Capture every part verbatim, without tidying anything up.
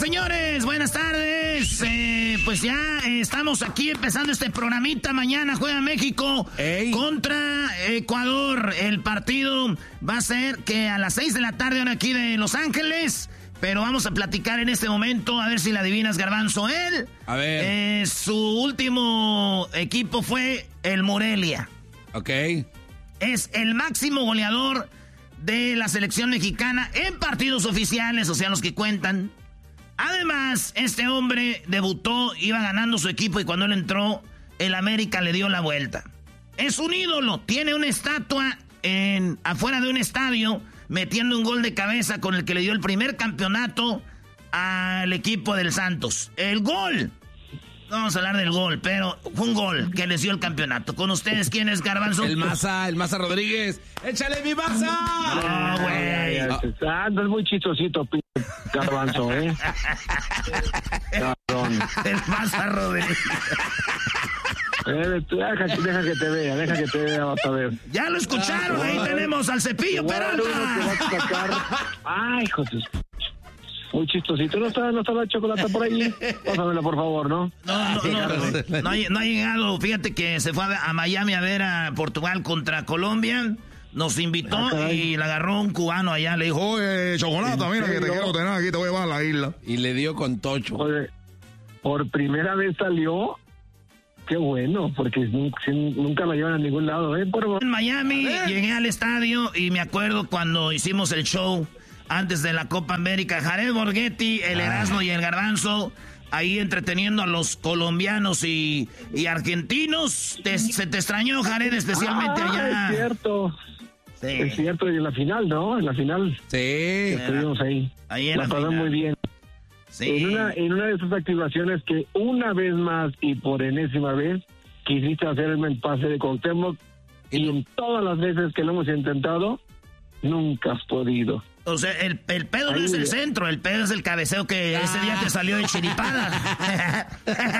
señores, buenas tardes. Eh, pues ya eh, estamos aquí empezando este programita. Mañana juega México Ey. contra Ecuador. El partido va a ser que a las seis de la tarde, ahora aquí de Los Ángeles. Pero vamos a platicar en este momento, a ver si la adivinas, Garbanzo. Él, a ver. Eh, su último equipo fue el Morelia. Ok. Es el máximo goleador de la selección mexicana en partidos oficiales, o sea, los que cuentan. Además, este hombre debutó, iba ganando su equipo y cuando él entró, el América le dio la vuelta. Es un ídolo, tiene una estatua en, afuera de un estadio, metiendo un gol de cabeza con el que le dio el primer campeonato al equipo del Santos. El gol, no vamos a hablar del gol, pero fue un gol que les dio el campeonato. Con ustedes, ¿quién es, Garbanzo? El Maza, el Maza Rodríguez. ¡Échale mi Maza! No, güey. Ando es muy chistosito, p*** Garbanzo, ¿eh? Cabrón. El Maza Rodríguez. Eh, deja, deja que te vea, deja que te vea, vas a ver. Ya lo escucharon, ahí tenemos al Cepillo Peralta. Ay, hijo de... Muy chistosito. ¿No está, no está la chocolate por ahí? Pásamela, por favor, ¿no? No, no, no, no, no, ha, no ha llegado. Fíjate que se fue a, a Miami a ver a Portugal contra Colombia. Nos invitó ah, y le agarró un cubano allá. Le dijo, oye, chocolate, mira que te quiero tener aquí, te voy a llevar a la isla. Y le dio con tocho. Oye, por primera vez salió. Qué bueno, porque nunca la llevan a ningún lado, ¿eh? Por... En Miami llegué al estadio y me acuerdo cuando hicimos el show antes de la Copa América. Jared Borghetti, el Erasmo ah. y el Garbanzo ahí entreteniendo a los colombianos y, y argentinos. Te, se te extrañó, Jared, especialmente ah, allá. Es cierto. Sí. Es cierto, y en la final, ¿no? En la final. Sí. Estuvimos ahí. Ahí en la la pasó muy bien. Sí. En una, en una de esas activaciones que una vez más y por enésima vez quisiste hacerme el pase de Cuauhtémoc y en todas las veces que lo hemos intentado, nunca has podido. O sea, el, el pedo Ahí no es el centro, el pedo es el cabeceo que ah. ese día te salió de chiripada.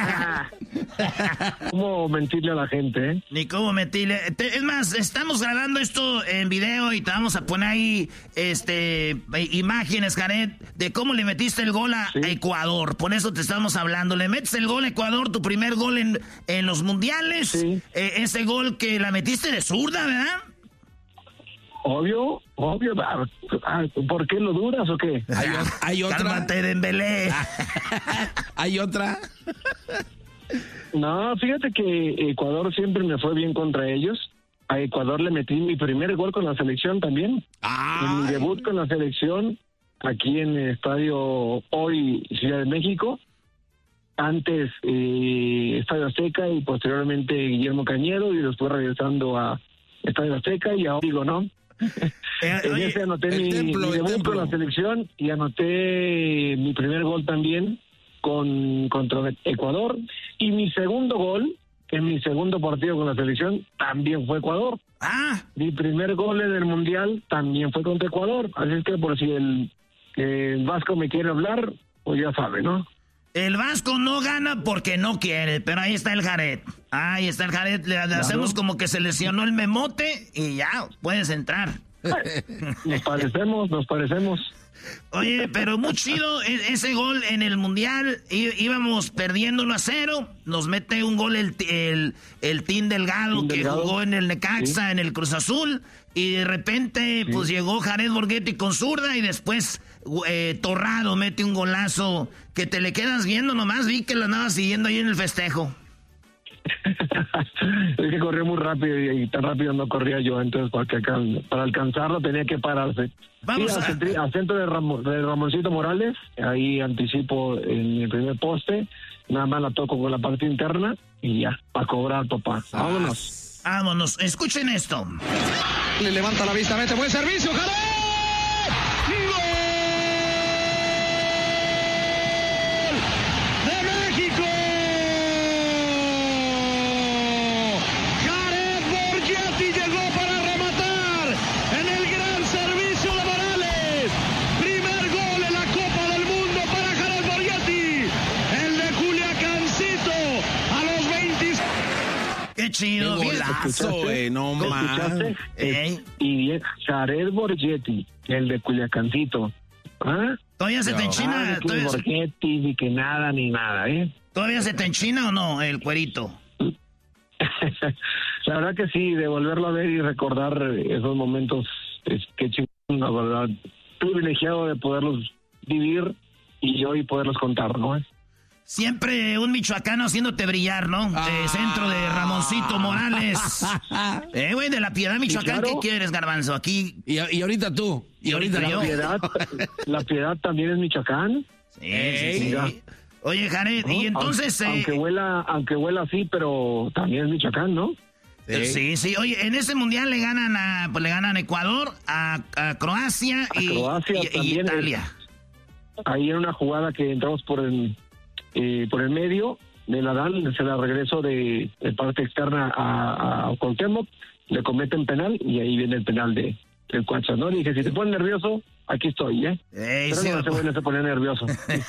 ¿Cómo mentirle a la gente, eh? Ni cómo mentirle. Es más, estamos grabando esto en video y te vamos a poner ahí este imágenes, Jared, de cómo le metiste el gol a ¿Sí? Ecuador. Por eso te estamos hablando. Le metes el gol a Ecuador, tu primer gol en, en los mundiales. Sí. Eh, ese gol que la metiste de zurda, ¿verdad? Obvio, obvio. ¿Por qué lo dudas o qué? ¿Hay, hay otra? Cálmate, Dembélé. ¿Hay otra? No, fíjate que Ecuador siempre me fue bien contra ellos. A Ecuador le metí mi primer gol con la selección también. Ay. En mi debut con la selección, aquí en el estadio hoy Ciudad de México. Antes eh, Estadio Azteca y posteriormente Guillermo Cañedo y después regresando a Estadio Azteca y ahora digo, ¿no? Eh, en oye, ese anoté mi, templo, mi debut con la selección y anoté mi primer gol también con contra Ecuador y mi segundo gol en mi segundo partido con la selección también fue Ecuador. Ah, mi primer gol en el mundial también fue contra Ecuador, así es que por si el, el Vasco me quiere hablar, pues ya sabe, ¿no? El Vasco no gana porque no quiere, pero ahí está el Jared. Ahí está el Jared. Le claro. hacemos como que se lesionó el memote y ya, puedes entrar. Nos parecemos, nos parecemos. Oye, pero muy chido ese gol en el Mundial. Íbamos perdiendo uno a cero. Nos mete un gol el, el, el Team Delgado, Team que Delgado. jugó en el Necaxa, sí. en el Cruz Azul. Y de repente, sí. pues llegó Jared Borghetti con zurda y después eh, Torrado mete un golazo que te le quedas viendo nomás. Vi que lo andaba siguiendo ahí en el festejo. Es que corrió muy rápido y, y tan rápido no corría yo, entonces para, que, para alcanzarlo tenía que pararse. Vamos sí, a... al centro de, Ram, de Ramoncito Morales, ahí anticipo en el primer poste, nada más la toco con la parte interna y ya, para cobrar, papá. Vámonos. Vámonos, escuchen esto. Le levanta la vista, mete buen servicio, ¡Jared! Qué chido, qué golazo, eh, no más. Eh, y bien, Jared Borghetti, el de Culiacancito, ¿Ah? ¿Todavía se te enchina? Ah, ¿Todavía, Borghetti, ni que nada, ni nada, ¿eh? ¿Todavía se te enchina o no el cuerito? La verdad que sí, de volverlo a ver y recordar esos momentos, es que chingón, la verdad, privilegiado de poderlos vivir y hoy poderlos contar, ¿no? Siempre un michoacano haciéndote brillar, ¿no? Ah. Eh, centro de Ramoncito Morales. eh, güey, de La Piedad, Michoacán, claro. ¿Qué quieres, Garbanzo? Aquí... Y, y ahorita tú. Y, y ahorita la yo. Piedad, La Piedad también es Michoacán. Sí, sí, sí. sí. Oye, Jared, ¿no? Y entonces... Aunque, eh... aunque huela aunque huela así, pero también es Michoacán, ¿no? Sí. sí, sí. Oye, en ese mundial le ganan a, pues le ganan a Ecuador, a, a Croacia, a y, Croacia y, y Italia. Es, ahí en una jugada que entramos por el... Eh, por el medio de Nadal, se la regreso de, de parte externa a, a Cuauhtémoc, le cometen penal y ahí viene el penal de del Cuacha, ¿no? Le dije, si te pones nervioso, aquí estoy, ¿eh? Ey, Pero sí, no se vuelve a poner nervioso.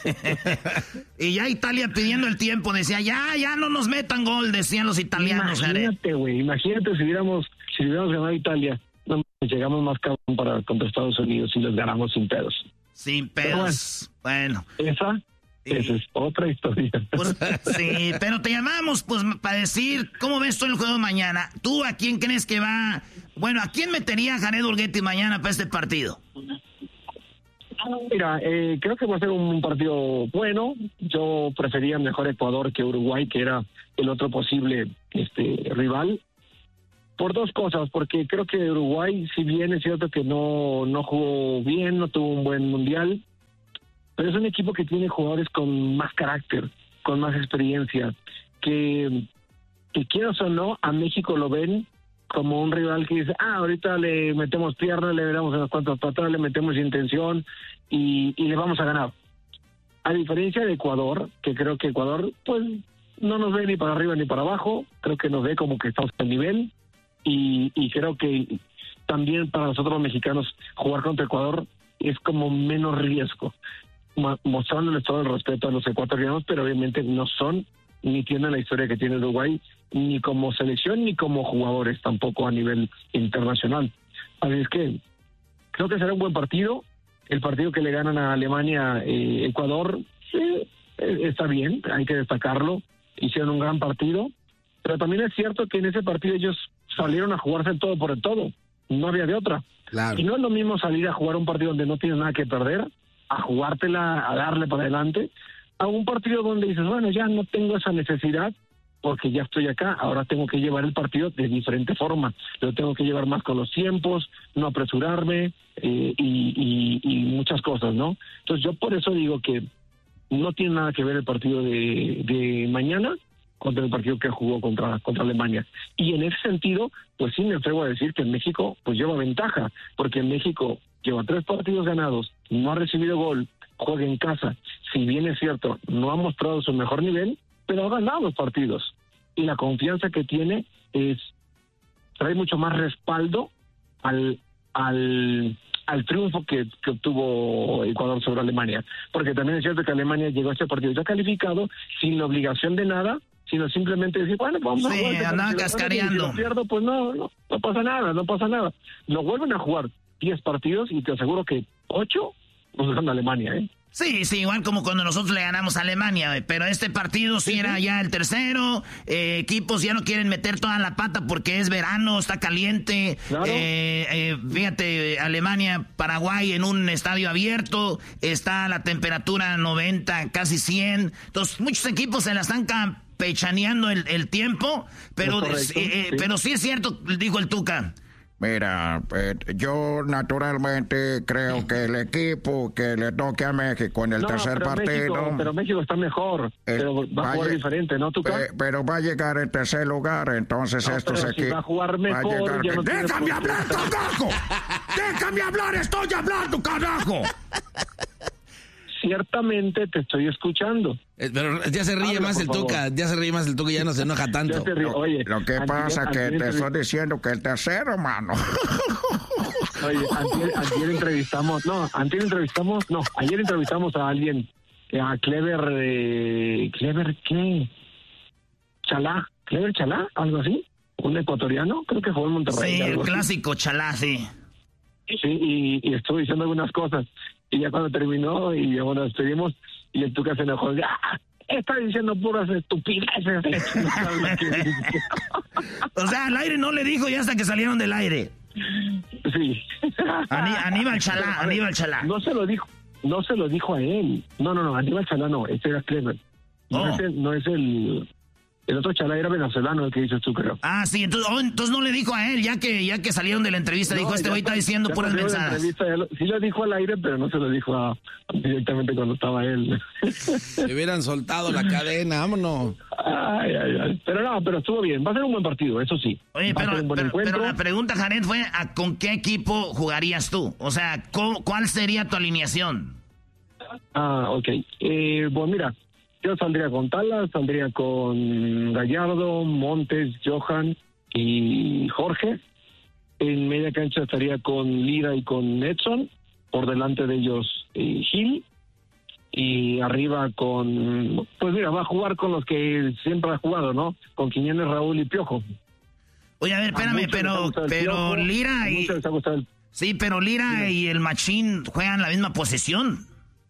Y ya Italia pidiendo el tiempo, decía, ya, ya no nos metan gol, decían los italianos. Imagínate, güey, imagínate si hubiéramos, si hubiéramos ganado a Italia, no, llegamos más cabrón para contra Estados Unidos y los ganamos sin pedos. Sin pedos, bueno. bueno. Esa... Esa es otra historia. Pues, sí, pero te llamamos pues para decir cómo ves tú el juego de mañana. ¿Tú a quién crees que va? Bueno, ¿a quién metería Jared Borghetti mañana para este partido? Mira, eh, creo que va a ser un partido bueno. Yo prefería mejor Ecuador que Uruguay, que era el otro posible este rival. Por dos cosas, porque creo que Uruguay, si bien es cierto que no, no jugó bien, no tuvo un buen mundial, pero es un equipo que tiene jugadores con más carácter, con más experiencia, que, que quieras o no, a México lo ven como un rival que dice, ah, ahorita le metemos piernas, le veremos unas cuantas patadas, le metemos intención y, y le vamos a ganar. A diferencia de Ecuador, que creo que Ecuador, pues, no nos ve ni para arriba ni para abajo, creo que nos ve como que estamos al nivel y, y creo que también para nosotros los mexicanos jugar contra Ecuador es como menos riesgo, mostrándoles todo el respeto a los ecuatorianos, pero obviamente no son ni tienen la historia que tiene Uruguay, ni como selección ni como jugadores tampoco a nivel internacional. Así es que creo que será un buen partido. El partido que le ganan a Alemania, eh, Ecuador, sí, está bien, hay que destacarlo, hicieron un gran partido, pero también es cierto que en ese partido ellos salieron a jugarse el todo por el todo, no había de otra. Claro. Y no es lo mismo salir a jugar un partido donde no tienes nada que perder, a jugártela, a darle para adelante, a un partido donde dices, bueno, ya no tengo esa necesidad porque ya estoy acá, ahora tengo que llevar el partido de diferente forma, lo tengo que llevar más con los tiempos, no apresurarme eh, y, y, y muchas cosas, ¿no? Entonces yo por eso digo que no tiene nada que ver el partido de, de mañana contra el partido que jugó contra, contra Alemania. Y en ese sentido, pues sí me atrevo a decir que en México pues lleva ventaja, porque en México lleva tres partidos ganados, no ha recibido gol, juega en casa. Si bien es cierto, no ha mostrado su mejor nivel, pero ha ganado los partidos. Y la confianza que tiene es trae mucho más respaldo al al, al triunfo que, que obtuvo Ecuador sobre Alemania. Porque también es cierto que Alemania llegó a este partido ya calificado, sin la obligación de nada, sino simplemente decir, bueno, vamos sí, a jugar. Sí, andaban cascareando. Si lo pierdo, pues no, no, no pasa nada, no pasa nada. Lo vuelven a jugar diez partidos y te aseguro que ocho nos gana Alemania, ¿eh? Sí, sí, igual como cuando nosotros le ganamos a Alemania, pero este partido sí, sí era ya el tercero, eh, equipos ya no quieren meter toda la pata porque es verano, está caliente, claro. eh, eh, fíjate, Alemania, Paraguay en un estadio abierto, está la temperatura noventa, casi cien, entonces muchos equipos se la están campechaneando el, el tiempo, pero, correcto, eh, eh, sí. pero sí es cierto, dijo el Tuca. Mira, eh, yo naturalmente creo que el equipo que le toque a México en el no, tercer pero partido... México, pero México está mejor, eh, pero va a jugar diferente, ¿no, Tuca? Pe, pero va a llegar en tercer lugar, entonces no, estos equipos... Si va a jugar mejor, va a ya no ¡Déjame hablar, carajo! ¡Déjame hablar, estoy hablando, carajo! Ciertamente te estoy escuchando. Eh, pero ya se ríe Habla, más el favor. Tuca, ya se ríe más el Tuca y ya no se enoja tanto. Ríe, oye, lo que antier, pasa es que antier, te estoy diciendo que el tercero, mano. Oye, antier, antier entrevistamos, no, antier entrevistamos, no, ayer entrevistamos a alguien, a Clever, eh, Clever, ¿qué? Chalá, Clever Chalá, algo así, un ecuatoriano, creo que fue en Monterrey. Sí, el así. clásico Chalá, sí. Sí, y, y estuve diciendo algunas cosas. Y ya cuando terminó y ya bueno, nos despedimos y el Tuca se enojó. ¡Ah! Está diciendo puras estupideces. No sabe lo que dice. O sea, al aire no le dijo ya hasta que salieron del aire. Sí. Aní, Aníbal Chalá, Aníbal Chalá. No se lo dijo, no se lo dijo a él. No, no, no, Aníbal Chalá no, este era Clever. No, Oh. es el, no es el... El otro Chalá era venezolano, el que dices tú, creo. Ah, sí, entonces, oh, entonces no le dijo a él, ya que ya que salieron de la entrevista, No, dijo, este ya güey está pa- diciendo ya puras pasó la mensadas. entrevista, ya lo- sí lo dijo al aire, pero no se lo dijo a, directamente cuando estaba él. Se hubieran soltado la cadena, vámonos. Ay, ay, ay. Pero no, pero estuvo bien. Va a ser un buen partido, eso sí. Oye, Va a pero, ser un buen pero, encuentro. pero la pregunta, Jared, fue ¿a con qué equipo jugarías tú? O sea, ¿cu- ¿cuál sería tu alineación? Ah, ok. Eh, bueno, mira, yo saldría con Talas, saldría con Gallardo, Montes, Johan y Jorge. En media cancha estaría con Lira y con Edson. Por delante de ellos, eh, Gil. Y arriba con... Pues mira, va a jugar con los que siempre ha jugado, ¿no? Con Quiñones, Raúl y Piojo. Oye, a ver, A espérame, muchos les ha pero, gustado el pero Piojo, Lira a y... muchos les ha gustado el- Sí, pero Lira y el Machín juegan la misma posesión.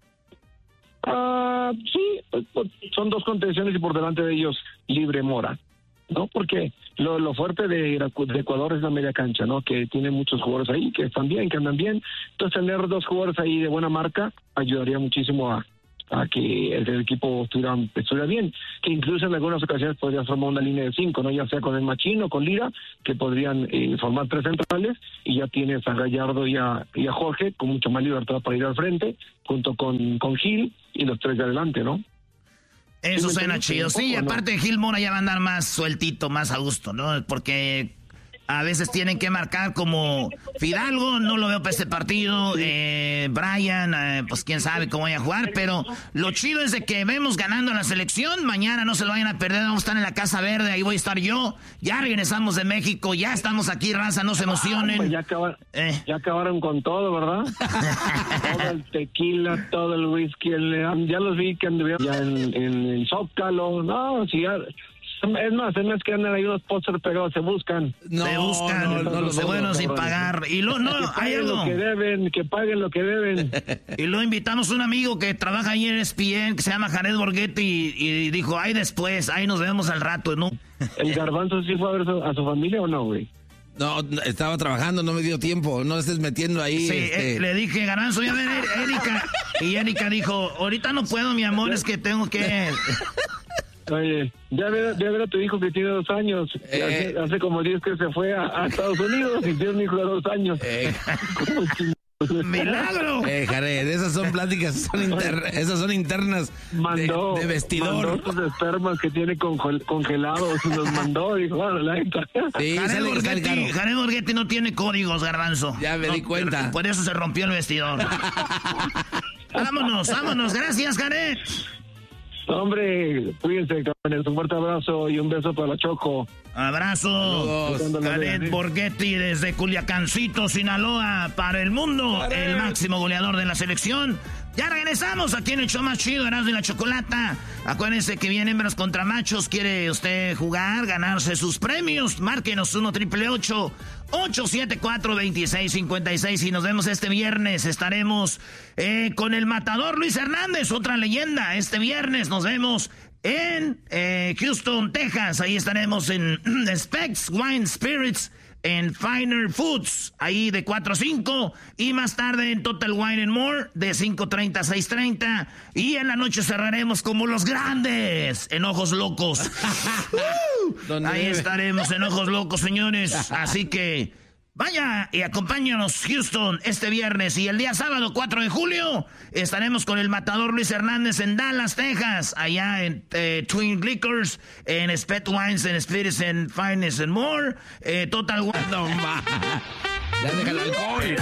Ah, sí, pues, pues, son dos contenciones y por delante de ellos Libre Mora, ¿no? Porque lo, lo fuerte de, Iracu- de Ecuador es la media cancha, ¿no? Que tiene muchos jugadores ahí que están bien, que andan bien. Entonces tener dos jugadores ahí de buena marca ayudaría muchísimo a, a que el, el equipo estuviera, estuviera bien. Que incluso en algunas ocasiones podría formar una línea de cinco, ¿no? Ya sea con el Machín o con Lira, que podrían eh, formar tres centrales y ya tienes a Gallardo y a, y a Jorge con mucho más libertad para ir al frente, junto con, con Gil y los tres de adelante, ¿no? Eso Sí, me suena entendiste chido. un Sí, poco, ¿no? aparte Gil Mora ya va a andar más sueltito, más a gusto, ¿no? Porque a veces tienen que marcar como Fidalgo, no lo veo para este partido. Eh, Brian, eh, pues quién sabe cómo vaya a jugar, pero lo chido es de que vemos ganando la selección. Mañana no se lo vayan a perder, vamos a estar en la Casa Verde, ahí voy a estar yo. Ya regresamos de México, ya estamos aquí, raza, no se emocionen. Pues ya, acaba- Eh. ya acabaron con todo, ¿verdad? Todo el tequila, todo el whisky, el- ya los vi que anduvieron ya en, en el Zócalo, no, si ya, es más, es más que andan ahí unos pósters pegados, se buscan. No, Se buscan no, no, los no, buenos sin cabrones. pagar. Y lo, no, que hay paguen algo. lo que deben, que paguen lo que deben. Y luego invitamos a un amigo que trabaja ahí en E S P N, que se llama Jared Borghetti, y, y dijo, ahí después, ahí nos vemos al rato, ¿no? ¿El Garbanzo sí fue a ver su- a su familia o no, güey? No, no, estaba trabajando, no me dio tiempo. No estés metiendo ahí. Sí, este, eh, le dije, Garanzo, voy a ver a Erika. Y Erika dijo, ahorita no puedo, mi amor, es que tengo que... Oye, ya ve, ya ver a tu hijo que tiene dos años. Eh. Hace, hace como diez que se fue a, a Estados Unidos y tiene un hijo de dos años. Eh, ¿Cómo ching- ¡Milagro! eh, Jared, esas son pláticas, son inter- esas son internas de, mandó, de vestidor. mandó sus espermas que tiene congel- congelados y los mandó. Dijo, bueno, la neta. Sí, Jared sale, sale Borghetti, caro. Jared Borghetti no tiene códigos, Garbanzo. Ya me di No, cuenta. Por eso se rompió el vestidor. Vámonos, vámonos. Gracias, Jared. Hombre, cuídense, cabrones. Un fuerte abrazo y un beso para la Choco. Abrazo. Saludos. Jared Borghetti desde Culiacancito, Sinaloa, para el mundo, el máximo goleador de la selección. Ya regresamos aquí en el show más chido, Erasmo y la Chocolata. Acuérdense que vienen hembras contra machos. ¿Quiere usted jugar, ganarse sus premios? Márquenos uno triple ocho ocho siete cuatro dos seis cinco seis y nos vemos este viernes. Estaremos eh, con el matador Luis Hernández, otra leyenda. Este viernes nos vemos en eh, Houston, Texas. Ahí estaremos en Specs Wine Spirits, en Finer Foods, ahí de cuatro a cinco, y más tarde en Total Wine and More, de cinco treinta a seis treinta, y en la noche cerraremos como los grandes, en Ojos Locos. Don Ahí Neve. estaremos en Ojos Locos, señores, así que vaya y acompáñanos, Houston, este viernes. Y el día sábado, cuatro de julio, estaremos con el matador Luis Hernández en Dallas, Texas. Allá en eh, Twin Liquors, en Spet Wines, en Spirits, en Finest and More. Eh, Total Wine. No, ma. Ya deja el alcohol.